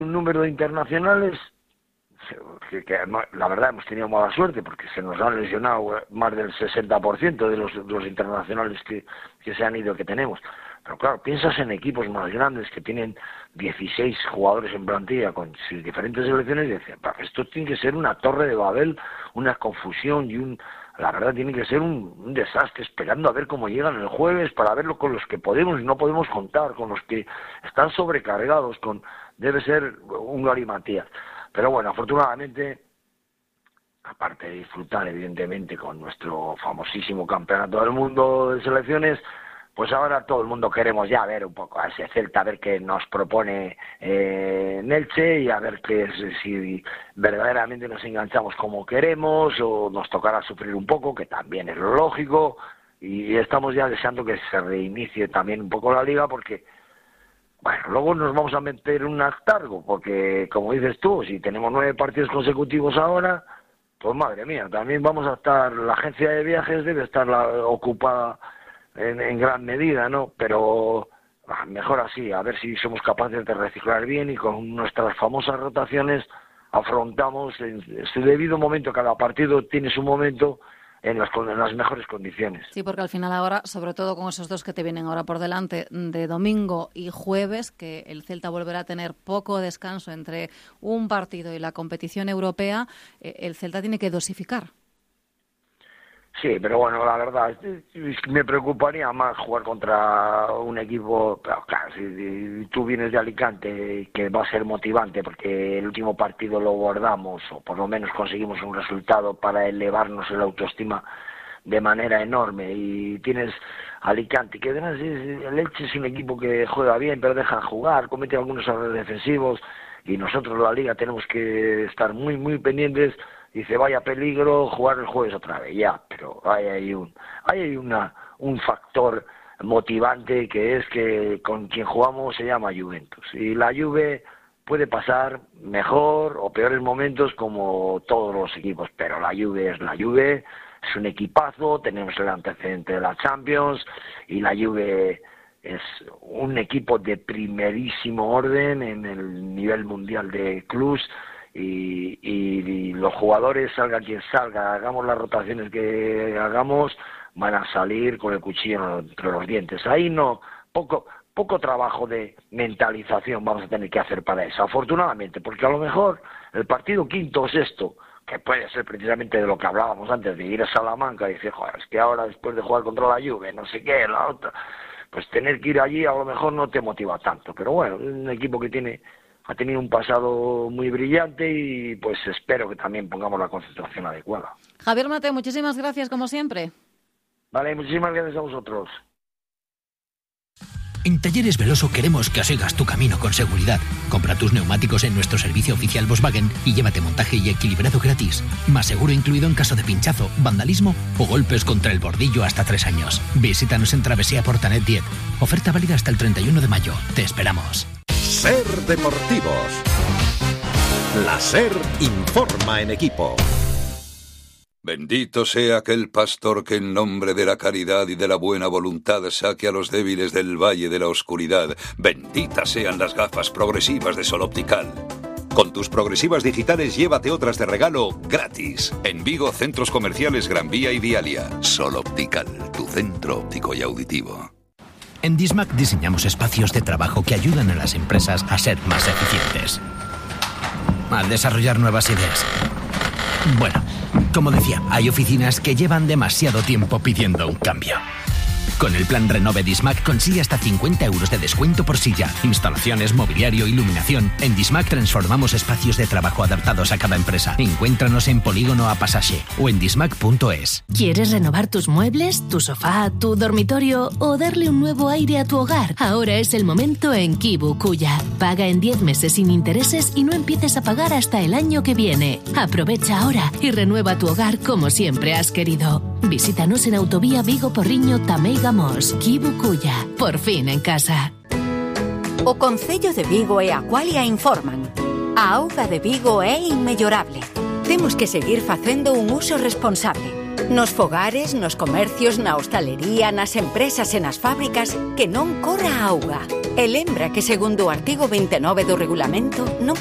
un número de internacionales que la verdad hemos tenido mala suerte porque se nos han lesionado más del 60% de los internacionales que se han ido, que tenemos. Pero claro, piensas en equipos más grandes que tienen 16 jugadores en plantilla con diferentes selecciones y dices, esto tiene que ser una torre de Babel, una confusión la verdad tiene que ser un desastre, esperando a ver cómo llegan el jueves para verlo con los que podemos y no podemos contar, con los que están sobrecargados, debe ser un galimatías. Pero bueno, afortunadamente, aparte de disfrutar evidentemente con nuestro famosísimo campeonato del mundo de selecciones, pues ahora todo el mundo queremos ya ver un poco a ese Celta, a ver qué nos propone Elche y a ver si verdaderamente nos enganchamos como queremos o nos tocará sufrir un poco, que también es lo lógico, y estamos ya deseando que se reinicie también un poco la liga porque, bueno, luego nos vamos a meter un hartazgo porque, como dices tú, si tenemos 9 partidos consecutivos ahora, pues madre mía, también vamos a estar, la agencia de viajes debe estar ocupada en gran medida, ¿no? Pero mejor así, a ver si somos capaces de reciclar bien y con nuestras famosas rotaciones afrontamos en su debido momento. Cada partido tiene su momento en las mejores condiciones. Sí, porque al final ahora, sobre todo con esos dos que te vienen ahora por delante, de domingo y jueves, que el Celta volverá a tener poco descanso entre un partido y la competición europea, el Celta tiene que dosificar. Sí, pero bueno, la verdad, me preocuparía más jugar contra un equipo, pero claro, si tú vienes de Alicante, que va a ser motivante, porque el último partido lo guardamos, o por lo menos conseguimos un resultado para elevarnos la autoestima de manera enorme, y tienes Alicante, que además el Elche es un equipo que juega bien, pero deja jugar, comete algunos errores defensivos, y nosotros la Liga tenemos que estar muy, muy pendientes. Dice, vaya peligro jugar el jueves otra vez, ya, pero hay un factor motivante que es que con quien jugamos se llama Juventus. Y la Juve puede pasar mejor o peores momentos como todos los equipos, pero la Juve es la Juve, es un equipazo, tenemos el antecedente de la Champions y la Juve es un equipo de primerísimo orden en el nivel mundial de clubs. Y los jugadores, salga quien salga, hagamos las rotaciones que hagamos, van a salir con el cuchillo entre los dientes. Ahí poco trabajo de mentalización vamos a tener que hacer para eso, afortunadamente, porque a lo mejor el partido quinto o sexto, que puede ser precisamente de lo que hablábamos antes, de ir a Salamanca y decir, joder, es que ahora después de jugar contra la Juve, no sé qué, la otra, pues tener que ir allí a lo mejor no te motiva tanto, pero bueno, es un equipo que ha tenido un pasado muy brillante y pues espero que también pongamos la concentración adecuada. Javier Mate, muchísimas gracias como siempre. Vale, muchísimas gracias a vosotros. En Talleres Veloso queremos que sigas tu camino con seguridad. Compra tus neumáticos en nuestro servicio oficial Volkswagen y llévate montaje y equilibrado gratis. Más seguro incluido en caso de pinchazo, vandalismo o golpes contra el bordillo hasta 3 años. Visítanos en Travesía Portanet 10. Oferta válida hasta el 31 de mayo. Te esperamos. SER Deportivos. La SER informa en equipo. Bendito sea aquel pastor que en nombre de la caridad y de la buena voluntad saque a los débiles del valle de la oscuridad. Benditas sean las gafas progresivas de Sol Optical. Con tus progresivas digitales llévate otras de regalo gratis. En Vigo, centros comerciales Gran Vía y Dialia. Sol Optical, tu centro óptico y auditivo. En Dismac diseñamos espacios de trabajo que ayudan a las empresas a ser más eficientes, a desarrollar nuevas ideas. Bueno, como decía, hay oficinas que llevan demasiado tiempo pidiendo un cambio. Con el plan Renove Dismac consigue hasta 50 euros de descuento por silla, instalaciones, mobiliario, iluminación. En Dismac transformamos espacios de trabajo adaptados a cada empresa. Encuéntranos en Polígono A Pasaje o en dismac.es. ¿Quieres renovar tus muebles, tu sofá, tu dormitorio o darle un nuevo aire a tu hogar? Ahora es el momento en Kibukuya. Paga en 10 meses sin intereses y no empieces a pagar hasta el año que viene. Aprovecha ahora y renueva tu hogar como siempre has querido. Visítanos en Autovía Vigo Porriño Tamei Gamos. Kibukuya. Por fin en casa. O Concello de Vigo e a Qualia informan. A auga de Vigo é inmellorable. Temos que seguir facendo un uso responsable. Nos fogares, nos comercios, na hostalería, nas empresas e nas fábricas, que non corra auga. E lembra que segundo o artigo 29 do regulamento non